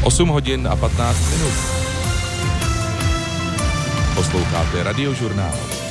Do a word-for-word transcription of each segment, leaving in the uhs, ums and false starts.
osm hodin a patnáct minut. Posloucháte Radiožurnál.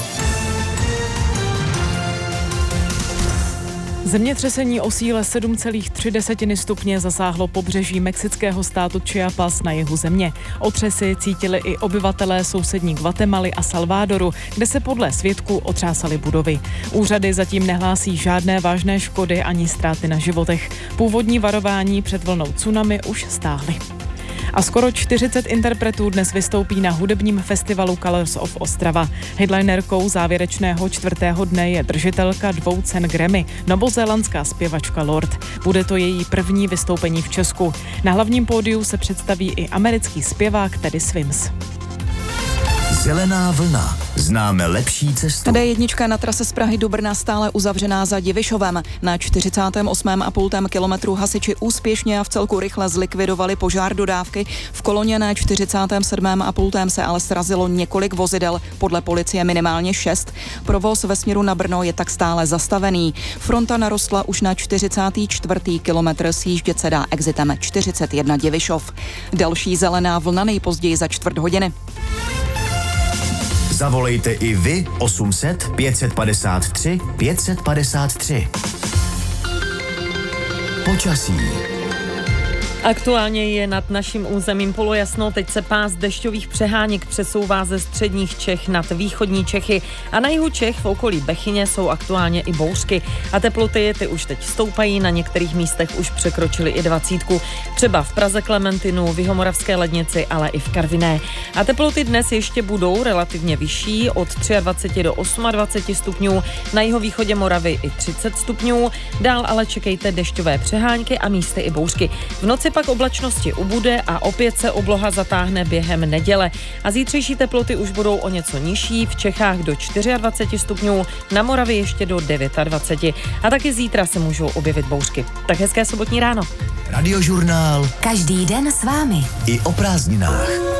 Zemětřesení o síle sedm celá tři stupně zasáhlo pobřeží mexického státu Chiapas na jihu země. Otřesy cítili i obyvatelé sousední Guatemaly a Salvadoru, kde se podle svědků otřásaly budovy. Úřady zatím nehlásí žádné vážné škody ani ztráty na životech. Původní varování před vlnou tsunami už stáhly. A skoro čtyřicet interpretů dnes vystoupí na hudebním festivalu Colors of Ostrava. Headlinerkou závěrečného čtvrtého dne je držitelka dvou cen Grammy, novozélandská zpěvačka Lorde. Bude to její první vystoupení v Česku. Na hlavním pódiu se představí i americký zpěvák Teddy Swims. Zelená vlna. Známe lepší cestu. D jedna na trase z Prahy do Brna stále uzavřená za Divišovem. Na čtyřicátém osmém a půl kilometru hasiči úspěšně a vcelku rychle zlikvidovali požár dodávky. V koloně na čtyřicátém sedmém a půl se ale srazilo několik vozidel, podle policie minimálně šest. Provoz ve směru na Brno je tak stále zastavený. Fronta narostla už na čtyřicátý čtvrtý kilometr, sjíždět se dá exitem čtyřicet jedna Divišov. Další zelená vlna nejpozději za čtvrt hodiny. Zavolejte i vy osm set pět set padesát tři pět set padesát tři. Počasí. Aktuálně je nad naším územím polojasno, teď se pás dešťových přeháněk přesouvá ze středních Čech nad východní Čechy a na jihu Čech v okolí Bechyně jsou aktuálně i bouřky a teploty ty už teď stoupají, na některých místech už překročily i dvacítku, třeba v Praze Klementinu, v Jihomoravské Lednici, ale i v Karviné. A teploty dnes ještě budou relativně vyšší, od dvacet tři do dvacet osm stupňů, na jihovýchodě Moravy i třicet stupňů, dál ale čekejte dešťové přehánky a místy i bouřky. V noci pak oblačnosti ubude a opět se obloha zatáhne během neděle. A zítřejší teploty už budou o něco nižší, v Čechách do dvacet čtyři stupňů, na Moravě ještě do dvacet devět. A taky zítra se můžou objevit bouřky. Tak hezké sobotní ráno. Radiožurnál. Každý den s vámi. I o prázdninách.